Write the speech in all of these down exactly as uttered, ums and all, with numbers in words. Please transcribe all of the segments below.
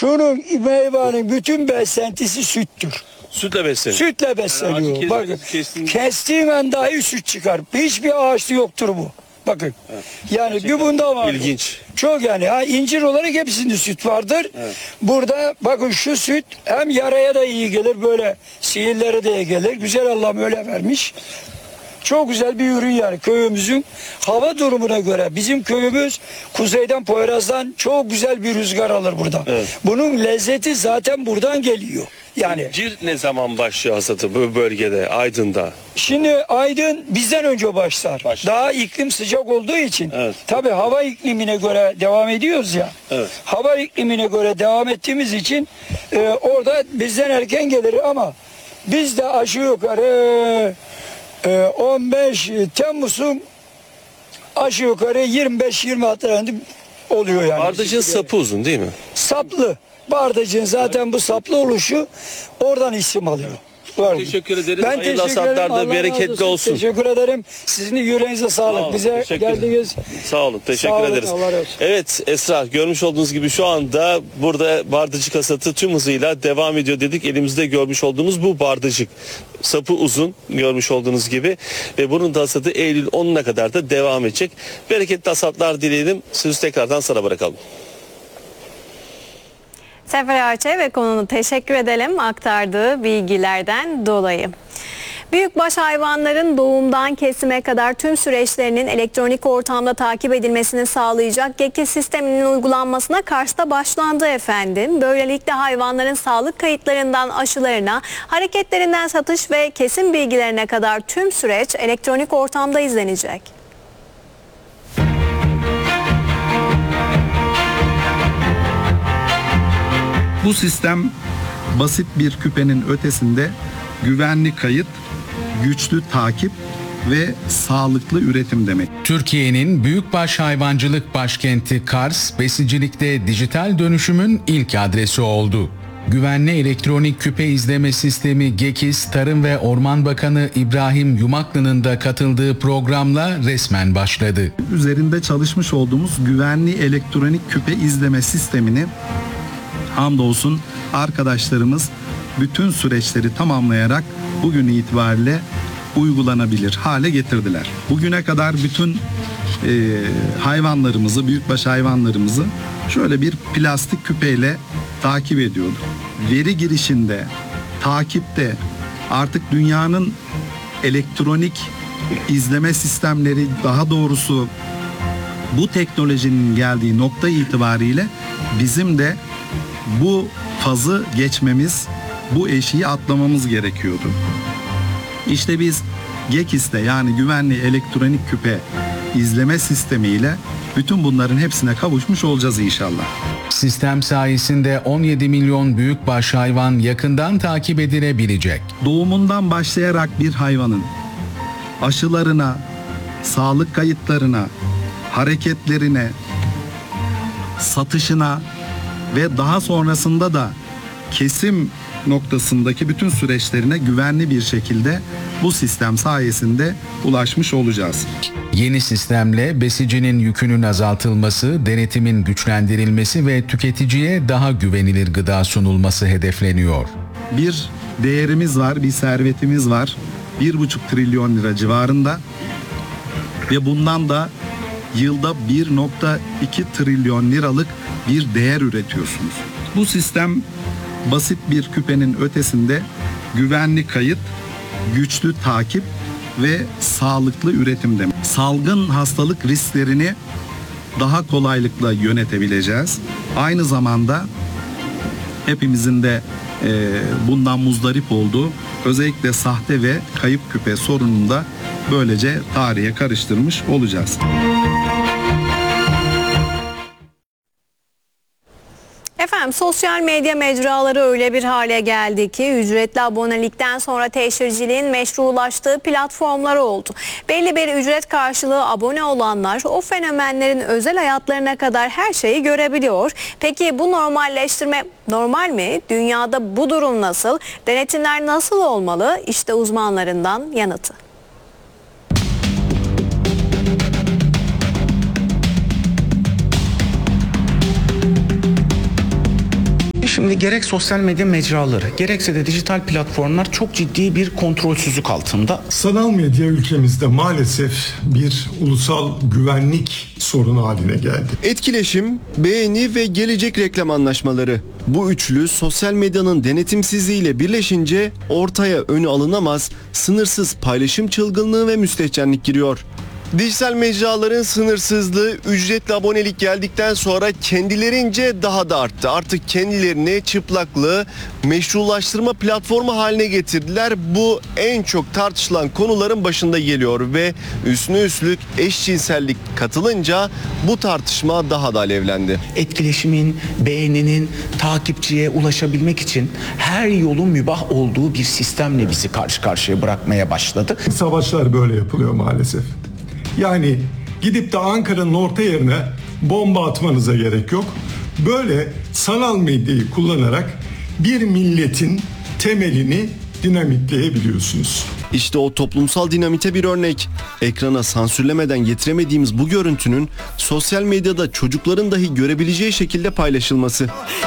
Şunun meyvanın bütün beslentisi süttür. Sütle besleniyor. Sütle besleniyor. Yani Bakın kestiğin... kestiğim an dahi süt çıkar. Hiçbir ağaçta yoktur bu. Bakın. Evet. Yani Gerçekten bir bunda var. İlginç. Çok yani. Ha, incir olarak hepsinde süt vardır. Evet. Burada bakın şu süt hem yaraya da iyi gelir, böyle sihirlere de iyi gelir. Güzel Allah'ım öyle vermiş. Çok güzel bir ürün yani köyümüzün hava durumuna göre. Bizim köyümüz kuzeyden, Poyraz'dan çok güzel bir rüzgar alır burada. Evet. Bunun lezzeti zaten buradan geliyor. Yani İncir ne zaman başlıyor hasatı bu bölgede, Aydın'da? şimdi Aydın bizden önce başlar. Başlar. Daha iklim sıcak olduğu için. Evet. Tabii hava iklimine göre devam ediyoruz ya. Evet. Hava iklimine göre devam ettiğimiz için e, orada bizden erken gelir ama biz de aşağı yukarı e, on beş Temmuz'un aşağı yukarı yirmi beş yirmi altı oluyor yani. Bardacığın sapı uzun değil mi? Saplı. Bardacığın zaten bu saplı oluşu oradan isim alıyor. Var mı? Teşekkür ederiz. Ben Hayırlı teşekkür ederim. hasatlarda Allah razı bereketli olsun. Teşekkür ederim. Sizin de yüreğinize sağlık. Sağ olun, Bize teşekkür geldiniz. Sağ olun. Teşekkür Sağ olun, ederiz. Allah razı olsun. Evet Esra, görmüş olduğunuz gibi şu anda burada bardacık hasatı tüm hızıyla devam ediyor dedik. Elimizde görmüş olduğumuz bu bardacık. Sapı uzun görmüş olduğunuz gibi ve bunun da hasadı Eylül onuna kadar da devam edecek. Bereketli hasatlar dileyelim. Sözü tekrardan sana bırakalım. Sefer Arçay ve konunu teşekkür edelim aktardığı bilgilerden dolayı. Büyükbaş hayvanların doğumdan kesime kadar tüm süreçlerinin elektronik ortamda takip edilmesini sağlayacak GEKİS sisteminin uygulanmasına Kars'ta başlandı efendim. Böylelikle hayvanların sağlık kayıtlarından aşılarına, hareketlerinden satış ve kesim bilgilerine kadar tüm süreç elektronik ortamda izlenecek. Bu sistem basit bir küpenin ötesinde güvenli kayıt, güçlü takip ve sağlıklı üretim demek. Türkiye'nin büyükbaş hayvancılık başkenti Kars, besicilikte dijital dönüşümün ilk adresi oldu. Güvenli elektronik küpe izleme sistemi GEKİS, Tarım ve Orman Bakanı İbrahim Yumaklı'nın da katıldığı programla resmen başladı. Üzerinde çalışmış olduğumuz güvenli elektronik küpe izleme sistemini hamdolsun arkadaşlarımız bütün süreçleri tamamlayarak bugün itibariyle uygulanabilir hale getirdiler. Bugüne kadar bütün e, hayvanlarımızı, büyükbaş hayvanlarımızı şöyle bir plastik küpeyle takip ediyorduk. Veri girişinde, takipte artık dünyanın elektronik izleme sistemleri, daha doğrusu bu teknolojinin geldiği nokta itibariyle bizim de bu fazı geçmemiz, bu eşiği atlamamız gerekiyordu. İşte biz GEKİS'te, yani güvenli elektronik küpe izleme sistemiyle bütün bunların hepsine kavuşmuş olacağız inşallah. Sistem sayesinde on yedi milyon büyükbaş hayvan yakından takip edilebilecek. Doğumundan başlayarak bir hayvanın aşılarına, sağlık kayıtlarına, hareketlerine, satışına ve daha sonrasında da kesim noktasındaki bütün süreçlerine güvenli bir şekilde bu sistem sayesinde ulaşmış olacağız. Yeni sistemle besicinin yükünün azaltılması, denetimin güçlendirilmesi ve tüketiciye daha güvenilir gıda sunulması hedefleniyor. Bir değerimiz var, bir servetimiz var. Bir buçuk trilyon lira civarında ve bundan da yılda bir virgül iki trilyon liralık bir değer üretiyorsunuz. Bu sistem basit bir küpenin ötesinde güvenli kayıt, güçlü takip ve sağlıklı üretim demek. Salgın hastalık risklerini daha kolaylıkla yönetebileceğiz. Aynı zamanda hepimizin de e, bundan muzdarip olduğu özellikle sahte ve kayıp küpe sorununu da böylece tarihe karıştırmış olacağız. Efendim sosyal medya mecraları öyle bir hale geldi ki ücretli abonelikten sonra teşhirciliğin meşrulaştığı platformlar oldu. Belli bir ücret karşılığı abone olanlar o fenomenlerin özel hayatlarına kadar her şeyi görebiliyor. Peki bu normalleştirme normal mi? Dünyada bu durum nasıl? Denetimler nasıl olmalı? İşte uzmanlarından yanıtı. Şimdi gerek sosyal medya mecraları, gerekse de dijital platformlar çok ciddi bir kontrolsüzlük altında. Sanal medya ülkemizde maalesef bir ulusal güvenlik sorunu haline geldi. Etkileşim, beğeni ve gelecek reklam anlaşmaları. Bu üçlü sosyal medyanın denetimsizliğiyle birleşince ortaya önü alınamaz, sınırsız paylaşım çılgınlığı ve müstehcenlik giriyor. Dijital mecraların sınırsızlığı ücretli abonelik geldikten sonra kendilerince daha da arttı. Artık kendilerini çıplaklığı meşrulaştırma platformu haline getirdiler. Bu en çok tartışılan konuların başında geliyor ve üstüne üstlük eşcinsellik katılınca bu tartışma daha da alevlendi. Etkileşimin, beğeninin, takipçiye ulaşabilmek için her yolun mübah olduğu bir sistemle bizi karşı karşıya bırakmaya başladı. Savaşlar böyle yapılıyor maalesef. Yani gidip de Ankara'nın orta yerine bomba atmanıza gerek yok. Böyle sanal medyayı kullanarak bir milletin temelini dinamitleyebiliyorsunuz. İşte o toplumsal dinamite bir örnek. Ekrana sansürlemeden getiremediğimiz bu görüntünün sosyal medyada çocukların dahi görebileceği şekilde paylaşılması.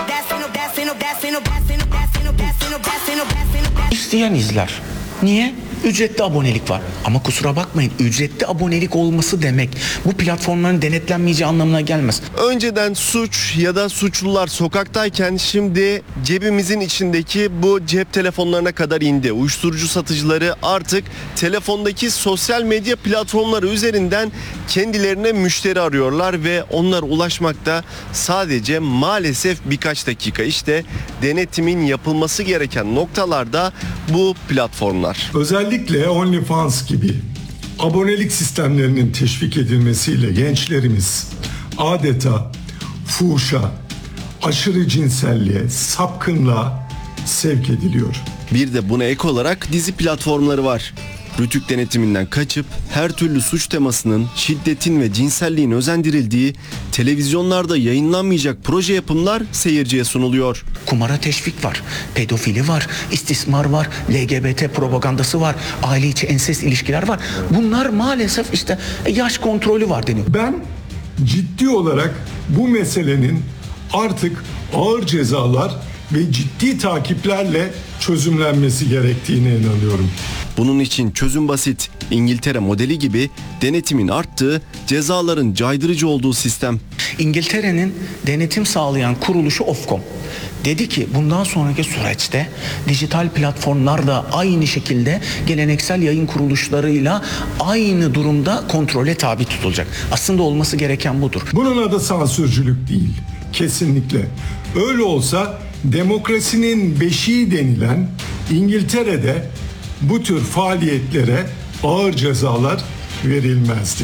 İsteyen izler. Niye? Ücretli abonelik var. Ama kusura bakmayın, ücretli abonelik olması demek bu platformların denetlenmeyeceği anlamına gelmez. Önceden suç ya da suçlular sokaktayken şimdi cebimizin içindeki bu cep telefonlarına kadar indi. Uyuşturucu satıcıları artık telefondaki sosyal medya platformları üzerinden kendilerine müşteri arıyorlar ve onlara ulaşmakta sadece maalesef birkaç dakika. İşte denetimin yapılması gereken noktalarda bu platformlar. Özellikle OnlyFans gibi abonelik sistemlerinin teşvik edilmesiyle gençlerimiz adeta fuhuşa, aşırı cinselliğe, sapkınlığa sevk ediliyor. Bir de buna ek olarak dizi platformları var. Rütük denetiminden kaçıp her türlü suç temasının, şiddetin ve cinselliğin özendirildiği televizyonlarda yayınlanmayacak proje yapımlar seyirciye sunuluyor. Kumara teşvik var, pedofili var, istismar var, L G B T propagandası var, aile içi ensest ilişkiler var. Bunlar maalesef işte yaş kontrolü var deniyor. Ben ciddi olarak bu meselenin artık ağır cezalar ve ciddi takiplerle çözümlenmesi gerektiğine inanıyorum. Bunun için çözüm basit. İngiltere modeli gibi denetimin arttığı, cezaların caydırıcı olduğu sistem. İngiltere'nin denetim sağlayan kuruluşu Ofcom dedi ki bundan sonraki süreçte dijital platformlar da aynı şekilde geleneksel yayın kuruluşlarıyla aynı durumda kontrole tabi tutulacak. Aslında olması gereken budur. Bunun adı sansürcülük değil. Kesinlikle. Öyle olsa demokrasinin beşiği denilen İngiltere'de bu tür faaliyetlere ağır cezalar verilmezdi.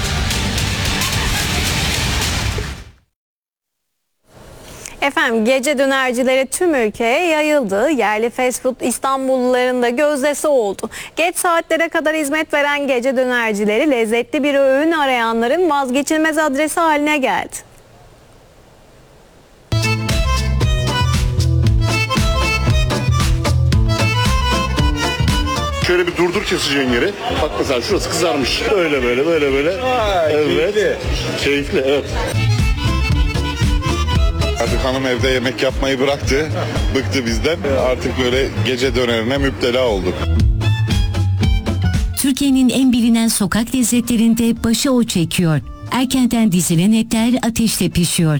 Efendim gece dönercileri tüm ülkeye yayıldı. Yerli fast food İstanbulluların da gözdesi oldu. Geç saatlere kadar hizmet veren gece dönercileri lezzetli bir öğün arayanların vazgeçilmez adresi haline geldi. Şöyle bir durdur keseceğin yeri. Bak mesela şurası kızarmış. Böyle böyle böyle böyle. Aa, evet. Keyifli. Keyifli, evet. Artık hanım evde yemek yapmayı bıraktı. Bıktı bizden. Artık böyle gece dönerine müptela olduk. Türkiye'nin en bilinen sokak lezzetlerinde başı o çekiyor. Erkenden dizilen etler ateşte pişiyor.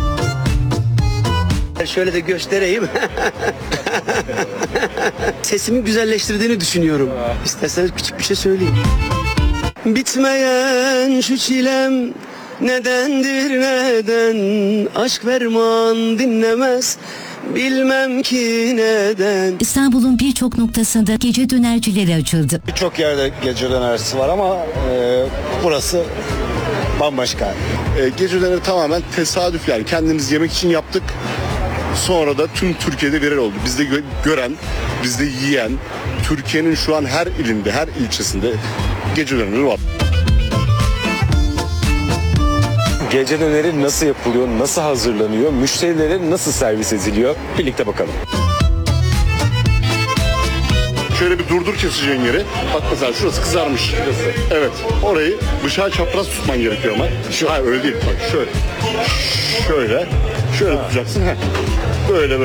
Şöyle de göstereyim. Sesimi güzelleştirdiğini düşünüyorum. İsterseniz küçük bir şey söyleyeyim. Bitmeyen şu çilem nedendir neden? Aşk ferman dinlemez. Bilmem ki neden. İstanbul'un birçok noktasında gece dönercileri açıldı. Birçok yerde gece dönercisi var ama e, burası bambaşka. E, gece döneri tamamen tesadüf, yani kendimiz yemek için yaptık. Sonra da tüm Türkiye'de viral oldu. Bizde gö- gören, bizde yiyen, Türkiye'nin şu an her ilinde, her ilçesinde gece döneri var. Gece döneri nasıl yapılıyor, nasıl hazırlanıyor, müşterilere nasıl servis ediliyor? Birlikte bakalım. Şöyle bir durdur keseceğin yeri. Bak mesela şurası kızarmış. Şurası. Evet. Orayı bıçağı çapraz tutman gerekiyor ama. Şu hayır öyle değil. Bak şöyle. Şöyle. Şöyle tutacaksın. Heh. Böyle böyle.